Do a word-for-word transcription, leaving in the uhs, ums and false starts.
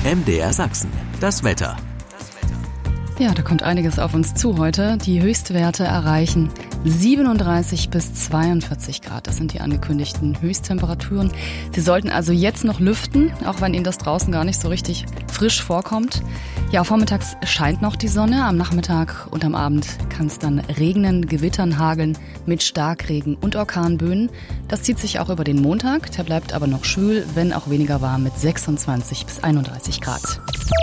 M D R Sachsen, das Wetter. Ja, da kommt einiges auf uns zu heute. Die Höchstwerte erreichen siebenunddreißig bis zweiundvierzig Grad. Das sind die angekündigten Höchsttemperaturen. Sie sollten also jetzt noch lüften, auch wenn Ihnen das draußen gar nicht so richtig frisch vorkommt. Ja, vormittags scheint noch die Sonne. Am Nachmittag und am Abend kann es dann regnen, gewittern, hageln mit Starkregen und Orkanböen. Das zieht sich auch über den Montag. Der bleibt aber noch schwül, wenn auch weniger warm mit sechsundzwanzig bis einunddreißig Grad.